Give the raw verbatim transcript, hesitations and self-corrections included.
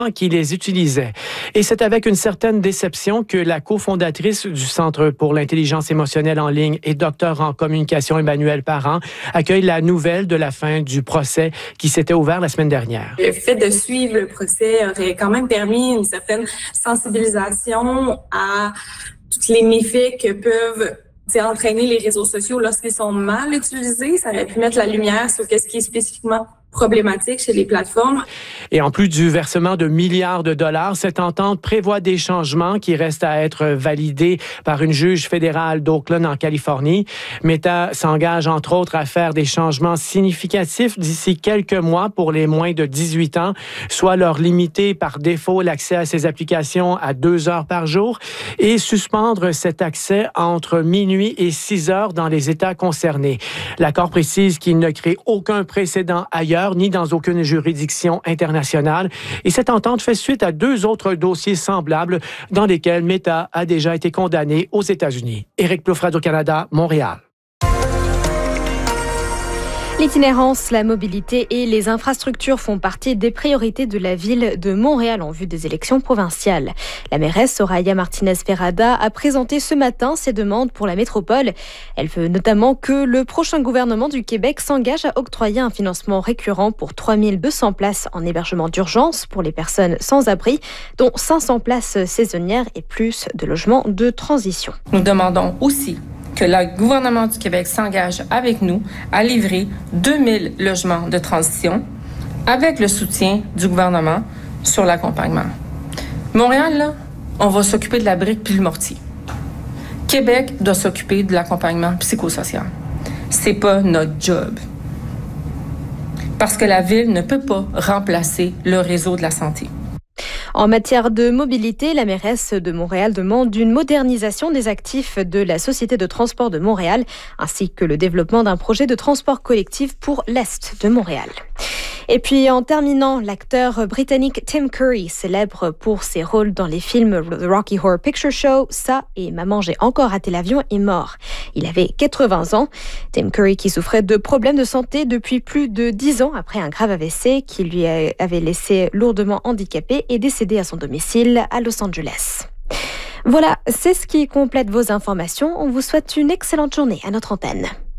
qui les utilisaient. Et c'est avec une certaine déception que la cofondatrice du Centre pour l'intelligence émotionnelle en ligne et docteur en communication, Emmanuelle Parent, accueille la nouvelle de la fin du procès qui s'était ouvert la semaine dernière. Le fait de suivre le procès aurait quand même permis une certaine sensibilisation à tous les méfaits que peuvent entraîner les réseaux sociaux lorsqu'ils sont mal utilisés. Ça aurait pu mettre la lumière sur ce qui est spécifiquement problématique chez les plateformes. Et en plus du versement de milliards de dollars, cette entente prévoit des changements qui restent à être validés par une juge fédérale d'Oakland en Californie. Meta s'engage entre autres à faire des changements significatifs d'ici quelques mois pour les moins de dix-huit ans, soit leur limiter par défaut l'accès à ces applications à deux heures par jour et suspendre cet accès entre minuit et six heures dans les États concernés. L'accord précise qu'il ne crée aucun précédent ailleurs ni dans aucune juridiction internationale. Et cette entente fait suite à deux autres dossiers semblables dans lesquels Meta a déjà été condamné aux États-Unis. Éric Plouffe, Radio-Canada, Montréal. L'itinérance, la mobilité et les infrastructures font partie des priorités de la ville de Montréal en vue des élections provinciales. La mairesse Soraya Martinez-Ferrada a présenté ce matin ses demandes pour la métropole. Elle veut notamment que le prochain gouvernement du Québec s'engage à octroyer un financement récurrent pour trois mille deux cents places en hébergement d'urgence pour les personnes sans abri, dont cinq cents places saisonnières et plus de logements de transition. Nous demandons aussi que le gouvernement du Québec s'engage avec nous à livrer deux mille logements de transition avec le soutien du gouvernement sur l'accompagnement. Montréal, là, on va s'occuper de la brique puis le mortier. Québec doit s'occuper de l'accompagnement psychosocial. C'est pas notre job. Parce que la ville ne peut pas remplacer le réseau de la santé. En matière de mobilité, la mairesse de Montréal demande une modernisation des actifs de la Société de transport de Montréal, ainsi que le développement d'un projet de transport collectif pour l'Est de Montréal. Et puis en terminant, l'acteur britannique Tim Curry, célèbre pour ses rôles dans les films The Rocky Horror Picture Show, Ça et Maman, j'ai encore raté l'avion, est mort. Il avait quatre-vingts ans. Tim Curry, qui souffrait de problèmes de santé depuis plus de dix ans après un grave A V C qui lui avait laissé lourdement handicapé, est décédé à son domicile à Los Angeles. Voilà, c'est ce qui complète vos informations. On vous souhaite une excellente journée à notre antenne.